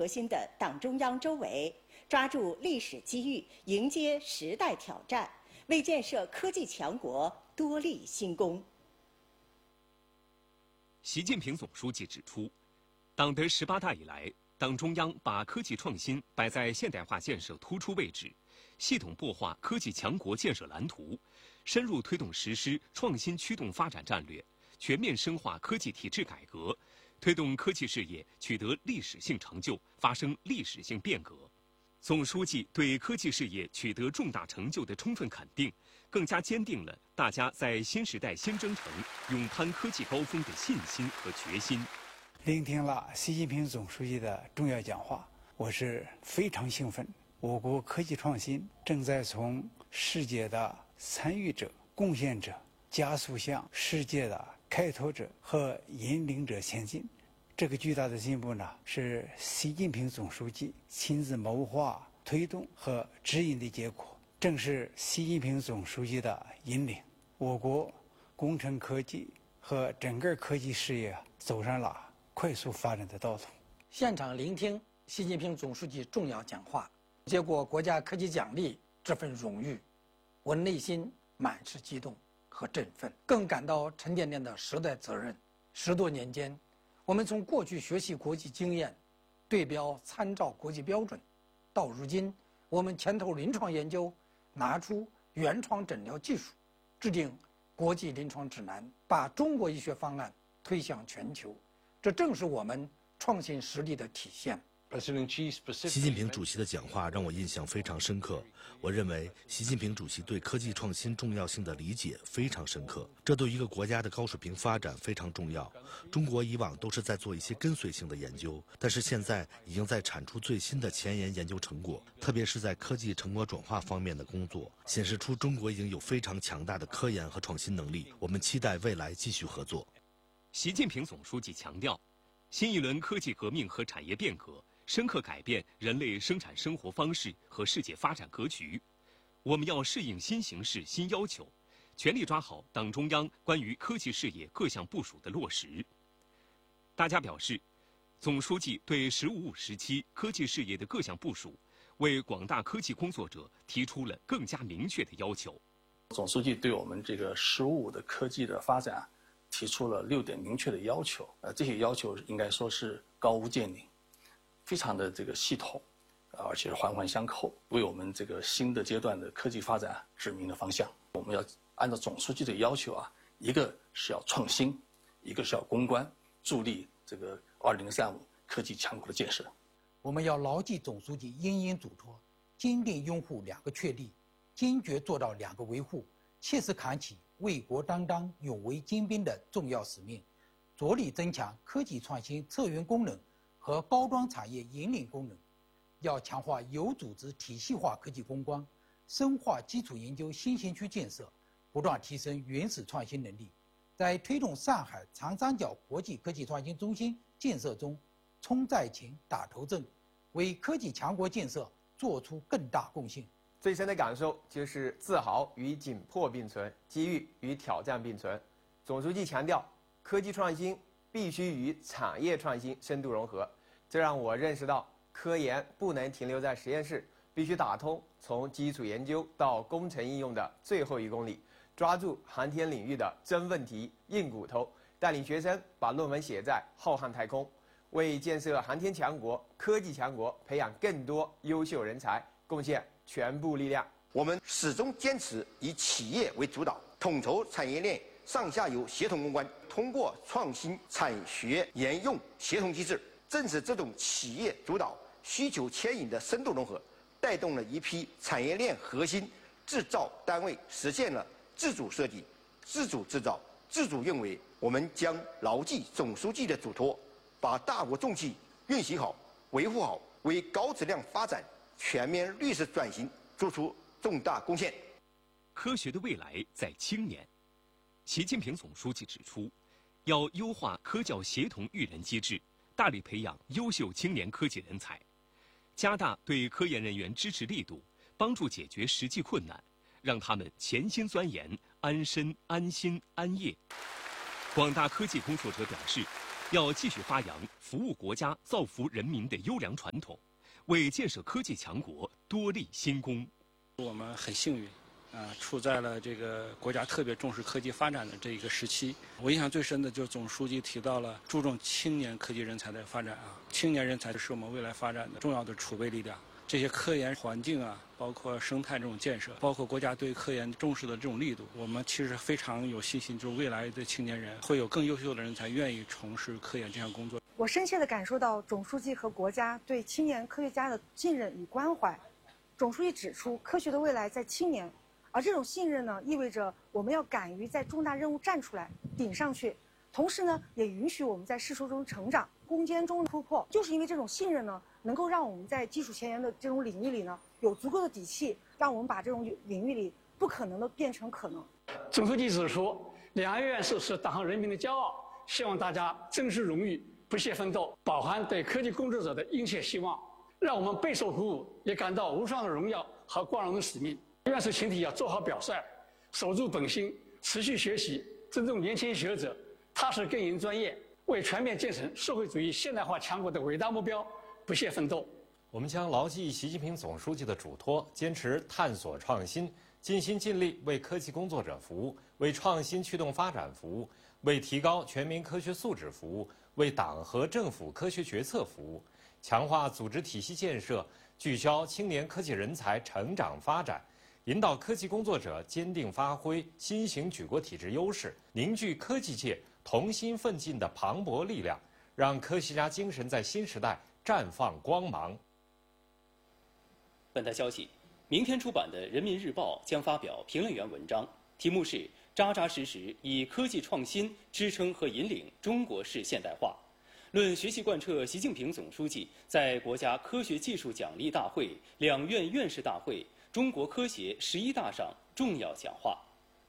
核心的党中央周围，抓住历史机遇，迎接时代挑战，为建设科技强国多立新功。 习近平总书记指出，党的18大以来，党中央把科技创新摆在现代化建设突出位置，系统擘画科技强国建设蓝图，深入推动实施创新驱动发展战略，全面深化科技体制改革，推动科技事业取得历史性成就，发生历史性变革。总书记对科技事业取得重大成就的充分肯定，更加坚定了大家在新时代新征程勇攀科技高峰的信心和决心。 聆听了习近平总书记的重要讲话，我是非常兴奋。我国科技创新正在从世界的参与者、贡献者，加速向世界的开拓者和引领者前进。这个巨大的进步呢，是习近平总书记亲自谋划、推动和指引的结果。正是习近平总书记的引领，我国工程科技和整个科技事业走上了快速发展的道路。 现场聆听习近平总书记重要讲话，接过国家科技奖励这份荣誉，我内心满是激动和振奋，更感到沉甸甸的时代责任。10多年间，我们从过去学习国际经验，对标参照国际标准，到如今我们牵头临床研究，拿出原创诊疗技术，制定国际临床指南，把中国医学方案推向全球。这正是我们创新实力的体现。 习近平主席的讲话让我印象非常深刻。我认为习近平主席对科技创新重要性的理解非常深刻，这对一个国家的高水平发展非常重要。中国以往都是在做一些跟随性的研究，但是现在已经在产出最新的前沿研究成果，特别是在科技成果转化方面的工作，显示出中国已经有非常强大的科研和创新能力。我们期待未来继续合作。 习近平总书记强调，新一轮科技革命和产业变革深刻改变人类生产生活方式和世界发展格局，我们要适应新形势、新要求，全力抓好党中央关于科技事业各项部署的落实。大家表示，总书记对“十五五”时期科技事业的各项部署，为广大科技工作者提出了更加明确的要求。 总书记对我们这个“十五五”的科技的发展提出了6点明确的要求，这些要求应该说是高屋建瓴，非常的这个系统，而且是环环相扣，为我们这个新的阶段的科技发展指明了方向。我们要按照总书记的要求一个是要创新，一个是要攻关，助力这个2035科技强国的建设。 我们要牢记总书记殷殷嘱托，坚定拥护2个确立，坚决做到2个维护，切实扛起为国担当、勇为精兵的重要使命，着力增强科技创新策源功能和高端产业引领功能，要强化有组织体系化科技攻关，深化基础研究新型区建设，不断提升原始创新能力，在推动上海长三角国际科技创新中心建设中冲在前、打头阵，为科技强国建设做出更大贡献。 最深的感受就是自豪与紧迫并存，机遇与挑战并存。总书记强调，科技创新必须与产业创新深度融合，这让我认识到，科研不能停留在实验室，必须打通从基础研究到工程应用的最后1公里，抓住航天领域的真问题、硬骨头，带领学生把论文写在浩瀚太空，为建设航天强国、科技强国培养更多优秀人才贡献全部力量。 我们始终坚持以企业为主导，统筹产业链上下游协同攻关，通过创新产学研用协同机制，正是这种企业主导、需求牵引的深度融合，带动了一批产业链核心制造单位实现了自主设计、自主制造、自主运维。我们将牢记总书记的嘱托，把大国重器运行好、维护好，为高质量发展、全面绿色转型做出重大贡献。 科学的未来在青年。习近平总书记指出，要优化科教协同育人机制，大力培养优秀青年科技人才，加大对科研人员支持力度，帮助解决实际困难，让他们潜心钻研，安身、安心、安业。广大科技工作者表示， 要继续发扬服务国家、造福人民的优良传统，为建设科技强国多立新功。 我们很幸运，处在了这个国家特别重视科技发展的这一个时期。我印象最深的就是总书记提到了注重青年科技人才的发展青年人才是我们未来发展的重要的储备力量。这些科研环境包括生态这种建设，包括国家对科研重视的这种力度，我们其实非常有信心，就是未来的青年人会有更优秀的人才愿意从事科研这项工作。 我深切地感受到总书记和国家对青年科学家的信任与关怀。总书记指出，科学的未来在青年，而这种信任呢，意味着我们要敢于在重大任务站出来，顶上去，同时呢，也允许我们在世俗中成长，攻坚中突破。就是因为这种信任呢，能够让我们在基础前沿的这种领域里呢，有足够的底气，让我们把这种领域里不可能的变成可能。 总书记指出，两岸院士是党和人民的骄傲，希望大家珍视荣誉，不懈奋斗，饱含对科技工作者的殷切希望，让我们备受鼓舞，也感到无上的荣耀和光荣的使命。院士群体要做好表率，守住本心，持续学习，尊重年轻学者，踏实耕耘专业，为全面建成社会主义现代化强国的伟大目标不懈奋斗。 我们将牢记习近平总书记的嘱托，坚持探索创新，尽心尽力为科技工作者服务，为创新驱动发展服务，为提高全民科学素质服务，为党和政府科学决策服务，强化组织体系建设，聚焦青年科技人才成长发展，引导科技工作者坚定发挥新型举国体制优势，凝聚科技界同心奋进的磅礴力量，让科学家精神在新时代绽放光芒。 本台消息，明天出版的《人民日报》将发表评论员文章，题目是“扎扎实实以科技创新支撑和引领中国式现代化”，论学习贯彻习近平总书记在国家科学技术奖励大会、两院院士大会、中国科协11大上重要讲话。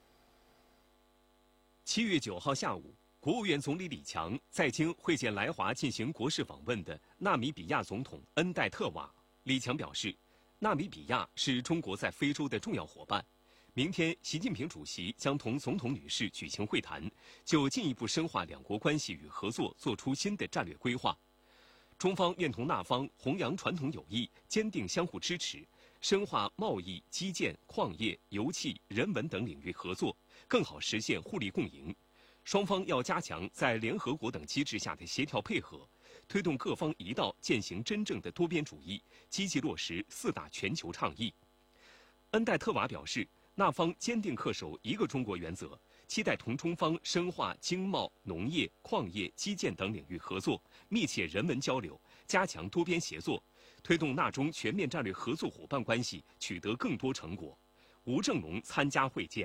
7月9号下午，国务院总理李强在京会见来华进行国事访问的纳米比亚总统恩戴特瓦。李强表示，纳米比亚是中国在非洲的重要伙伴。明天，习近平主席将同总统女士举行会谈，就进一步深化两国关系与合作作出新的战略规划。中方愿同那方弘扬传统友谊，坚定相互支持，深化贸易、基建、矿业、油气、人文等领域合作，更好实现互利共赢。双方要加强在联合国等机制下的协调配合，推动各方一道践行真正的多边主义，积极落实4大全球倡议。恩戴特瓦表示，那方坚定恪守一个中国原则，期待同中方深化经贸、农业、矿业、基建等领域合作，密切人文交流，加强多边协作，推动纳中全面战略合作伙伴关系取得更多成果。吴正龙参加会见。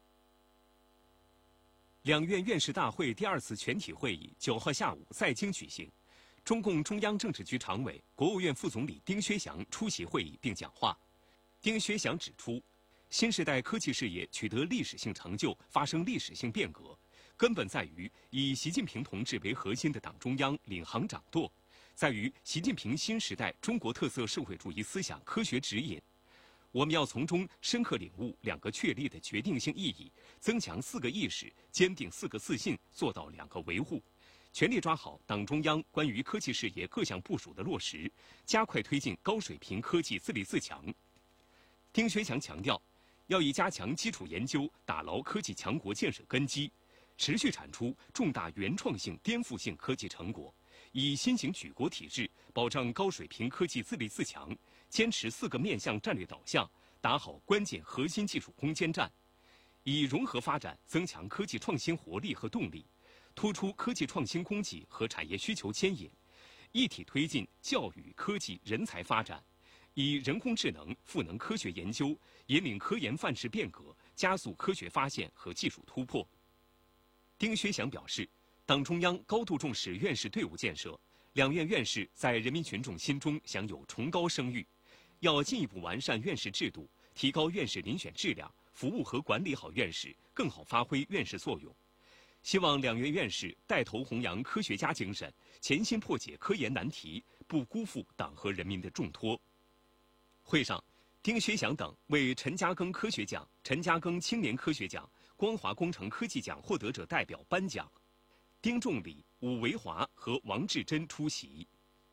两院院士大会第2次全体会议9号下午在京举行，中共中央政治局常委、国务院副总理丁薛祥出席会议并讲话。丁薛祥指出，新时代科技事业取得历史性成就，发生历史性变革，根本在于以习近平同志为核心的党中央领航掌舵，在于习近平新时代中国特色社会主义思想科学指引。我们要从中深刻领悟2个确立的决定性意义，增强4个意识，坚定4个自信，做到2个维护，全力抓好党中央关于科技事业各项部署的落实，加快推进高水平科技自立自强。丁薛祥强调，要以加强基础研究，打牢科技强国建设根基，持续产出重大原创性、颠覆性科技成果，以新型举国体制保障高水平科技自立自强，坚持4个面向战略导向，打好关键核心技术攻坚战，以融合发展增强科技创新活力和动力，突出科技创新供给和产业需求牵引，一体推进教育、科技、人才发展，以人工智能赋能科学研究，引领科研范式变革，加速科学发现和技术突破。丁薛祥表示，党中央高度重视院士队伍建设，两院院士在人民群众心中享有崇高声誉，要进一步完善院士制度，提高院士遴选质量，服务和管理好院士，更好发挥院士作用。希望两院院士带头弘扬科学家精神，潜心破解科研难题，不辜负党和人民的重托。会上，丁薛祥等为陈嘉庚科学奖、陈嘉庚青年科学奖、光华工程科技奖获得者代表颁奖。 丁仲礼、武维华和王志珍出席。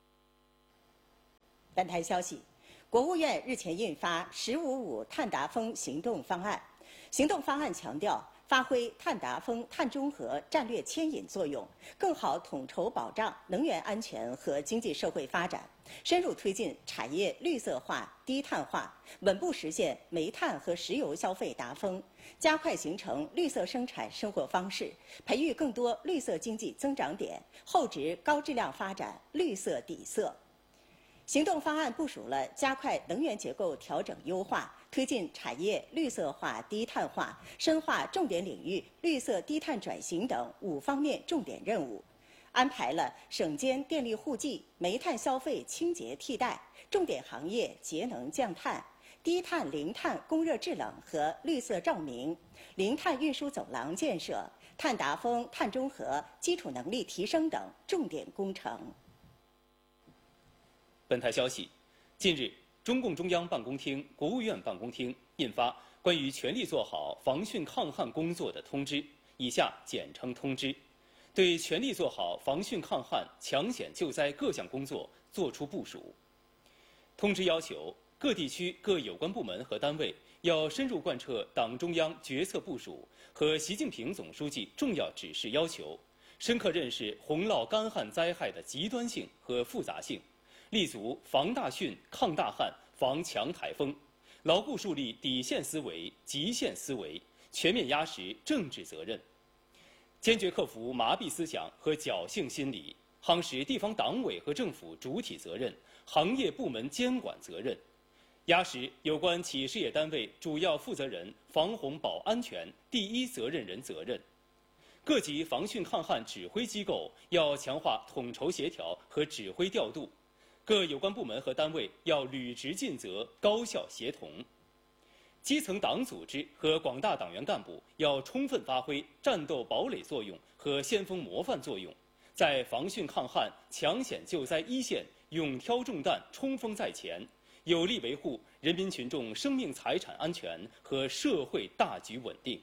本台消息，国务院日前印发“十五五”碳达峰行动方案。行动方案强调，发挥碳达峰、碳中和战略牵引作用，更好统筹保障能源安全和经济社会发展，深入推进产业绿色化、低碳化，稳步实现煤炭和石油消费达峰，加快形成绿色生产生活方式，培育更多绿色经济增长点，厚植高质量发展绿色底色。行动方案部署了加快能源结构调整优化、推进产业绿色化、低碳化、深化重点领域绿色低碳转型等5方面重点任务，安排了省间电力互济、煤炭消费清洁替代、重点行业节能降碳、低碳零碳供热制冷和绿色照明、零碳运输走廊建设、碳达峰、碳中和基础能力提升等重点工程。 本台消息，近日，中共中央办公厅、国务院办公厅印发《关于全力做好防汛抗旱工作的通知》（以下简称通知），对全力做好防汛抗旱、抢险救灾各项工作作出部署。通知要求，各地区各有关部门和单位要深入贯彻党中央决策部署和习近平总书记重要指示要求，深刻认识洪涝干旱灾害的极端性和复杂性，立足防大汛、抗大旱、防强台风，牢固树立底线思维、极限思维，全面压实政治责任，坚决克服麻痹思想和侥幸心理，夯实地方党委和政府主体责任、行业部门监管责任，压实有关企事业单位主要负责人防洪保安全第一责任人责任。各级防汛抗旱指挥机构要强化统筹协调和指挥调度，各有关部门和单位要履职尽责、高效协同。基层党组织和广大党员干部要充分发挥战斗堡垒作用和先锋模范作用，在防汛抗旱、抢险救灾一线勇挑重担、冲锋在前，有力维护人民群众生命财产安全和社会大局稳定。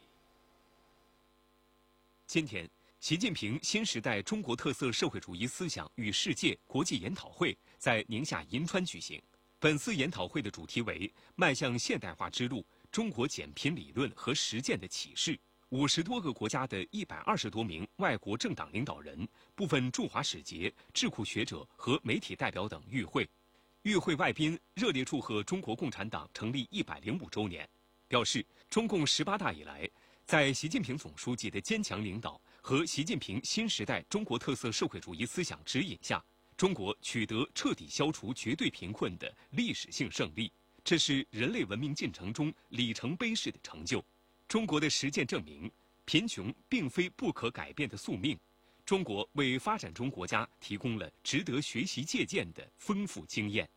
今天，习近平新时代中国特色社会主义思想与世界国际研讨会在宁夏银川举行。本次研讨会的主题为“迈向现代化之路：中国减贫理论和实践的启示”。50多个国家的120多名外国政党领导人、部分驻华使节、智库学者和媒体代表等与会。与会外宾热烈祝贺中国共产党成立105周年，表示中共18大以来，在习近平总书记的坚强领导和习近平新时代中国特色社会主义思想指引下，中国取得彻底消除绝对贫困的历史性胜利，这是人类文明进程中里程碑式的成就。中国的实践证明，贫穷并非不可改变的宿命。中国为发展中国家提供了值得学习借鉴的丰富经验。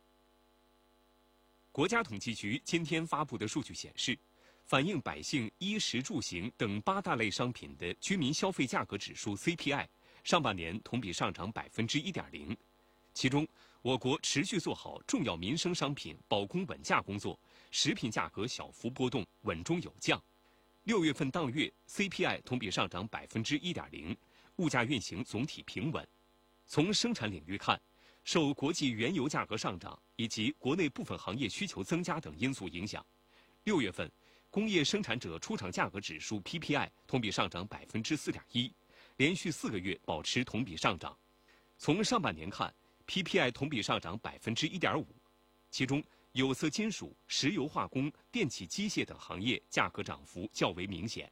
国家统计局今天发布的数据显示，反映百姓衣食住行等8大类商品的居民消费价格指数 CPI， 上半年同比上涨1.0%。其中，我国持续做好重要民生商品保供稳价工作，食品价格小幅波动，稳中有降。6月份当月 CPI 同比上涨1.0%，物价运行总体平稳。从生产领域看，受国际原油价格上涨以及国内部分行业需求增加等因素影响，6月份工业生产者出厂价格指数 PPI 同比上涨4.1%，连续4个月保持同比上涨。从上半年看 ，PPI 同比上涨1.5%，其中有色金属、石油化工、电气机械等行业价格涨幅较为明显。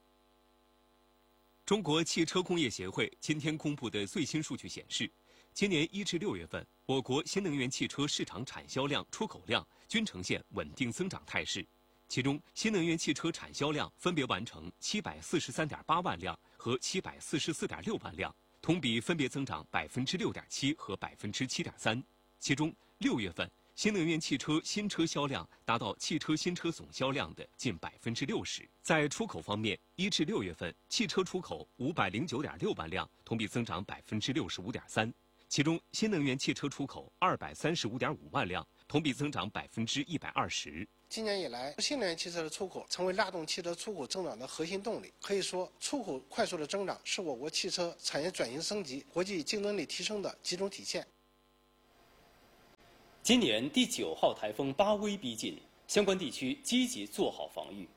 中国汽车工业协会今天公布的最新数据显示，今年1至6月份，我国新能源汽车市场产销量、出口量均呈现稳定增长态势。其中，新能源汽车产销量分别完成743.8万辆和744.6万辆，同比分别增长6.7%和7.3%。其中，6月份新能源汽车新车销量达到汽车新车总销量的近60%。在出口方面，1至6月份汽车出口509.6万辆，同比增长65.3%。其中，新能源汽车出口235.5万辆，同比增长120%。 今年以来，新能源汽车的出口成为拉动汽车出口增长的核心动力。可以说，出口快速的增长是我国汽车产业转型升级、国际竞争力提升的集中体现。 今年第9号台风巴威逼近，相关地区积极做好防御。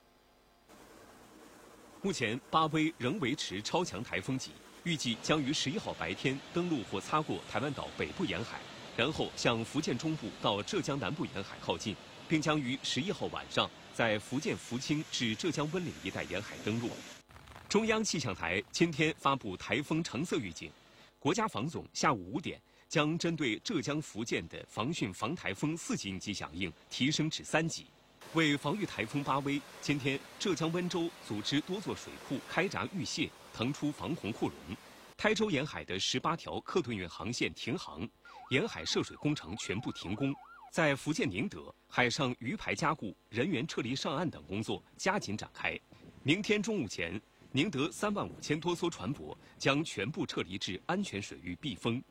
目前，巴威仍维持超强台风级，预计将于11号白天登陆或擦过台湾岛北部沿海，然后向福建中部到浙江南部沿海靠近，并将于11号晚上在福建福清至浙江温岭一带沿海登陆。中央气象台今天发布台风橙色预警，国家防总下午5点将针对浙江、福建的防汛防台风4级应急响应提升至3级。为防御台风巴威，今天浙江温州组织多座水库开闸预泄，腾出防洪护龙。台州沿海的18条客吨运航线停航，沿海涉水工程全部停工。在福建宁德，海上鱼排加固、人员撤离上岸等工作加紧展开。明天中午前，宁德35000多艘船舶将全部撤离至安全水域避风。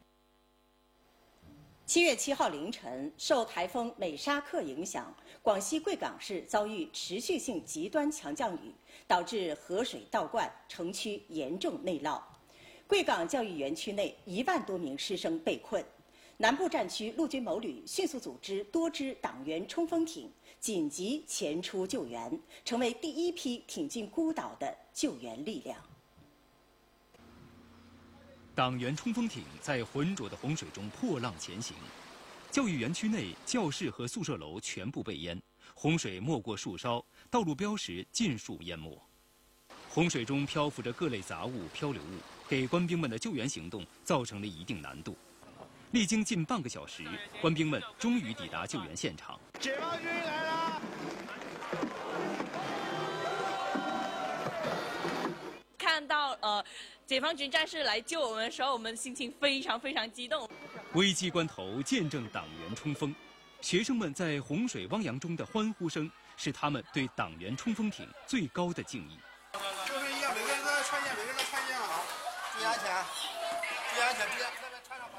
7月7号凌晨，受台风美沙克影响，广西贵港市遭遇持续性极端强降雨，导致河水倒灌，城区严重内涝。贵港教育园区内1万多名师生被困。南部战区陆军某旅迅速组织多支党员冲锋艇紧急前出救援，成为第一批挺进孤岛的救援力量。 党员冲锋艇在浑浊的洪水中破浪前行，教育园区内教室和宿舍楼全部被淹，洪水没过树梢，道路标识尽数淹没。洪水中漂浮着各类杂物、漂流物，给官兵们的救援行动造成了一定难度。历经近半个小时，官兵们终于抵达救援现场。 解放军来了！ 看到解放军战士来救我们的时候，我们心情非常激动。 危机关头见证党员冲锋，学生们在洪水汪洋中的欢呼声，是他们对党员冲锋艇最高的敬意。 就是一样，每个人都要穿线，每个人都穿线好，注意安全，注意安全，注意安全，穿上。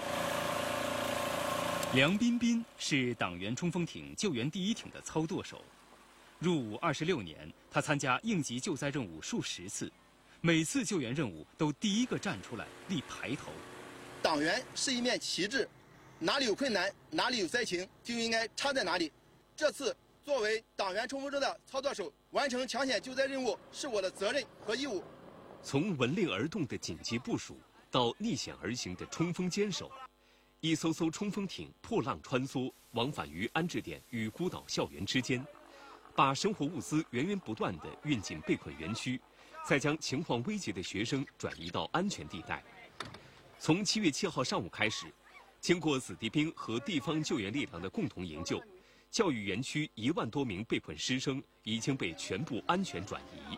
梁彬彬是党员冲锋艇救援第一艇的操舵手。入伍26年，他参加应急救灾任务数十次，每次救援任务都第一个站出来立排头。 党员是一面旗帜，哪里有困难，哪里有灾情，就应该插在哪里。这次作为党员冲锋舟的操作手，完成抢险救灾任务是我的责任和义务。 从闻令而动的紧急部署到逆险而行的冲锋坚守，一艘艘冲锋艇破浪穿梭，往返于安置点与孤岛校园之间，把生活物资源源不断地运进被困园区，再将情况危急的学生转移到安全地带。从7月7号上午开始，经过子弟兵和地方救援力量的共同营救，教育园区1万多名被困师生已经被全部安全转移。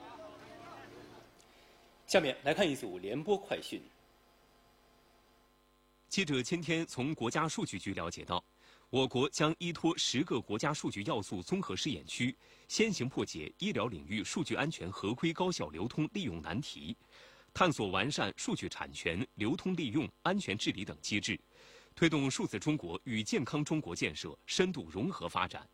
下面来看一组联播快讯。 记者今天从国家数据局了解到，我国将依托10个国家数据要素综合试验区，先行破解医疗领域数据安全合规高效流通利用难题，探索完善数据产权、流通利用、安全治理等机制，推动数字中国与健康中国建设深度融合发展。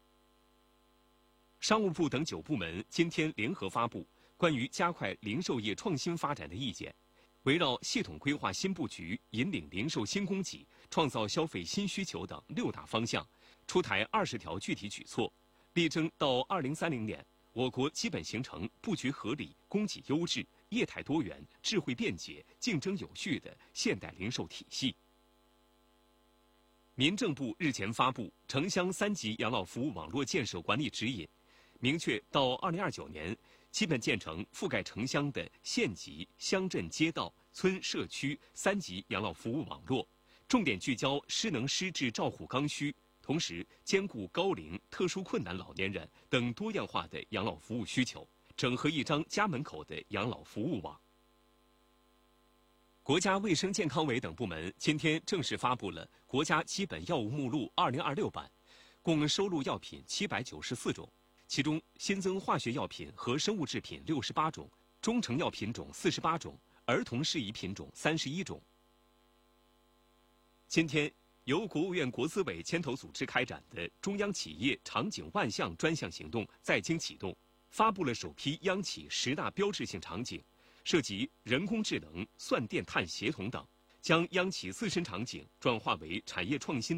商务部等9部门今天联合发布关于加快零售业创新发展的意见，围绕系统规划新布局、引领零售新供给、创造消费新需求等6大方向，出台20条具体举措，力争到2030年，我国基本形成布局合理、供给优质、业态多元、智慧便捷、竞争有序的现代零售体系。民政部日前发布城乡3级养老服务网络建设管理指引，明确到2029年，基本建成覆盖城乡的县级、乡镇街道、村社区3级养老服务网络，重点聚焦失能失智照护刚需，同时兼顾高龄、特殊困难老年人等多样化的养老服务需求，整合一张家门口的养老服务网。国家卫生健康委等部门今天正式发布了国家基本药物目录2026版，共收录药品794种，其中新增化学药品和生物制品68种，中成药品种48种，儿童适宜品种31种。今天， 由国务院国资委牵头组织开展的中央企业场景万象专项行动在京启动，发布了首批央企10大标志性场景，涉及人工智能、算电碳协同等，将央企自身场景转化为产业创新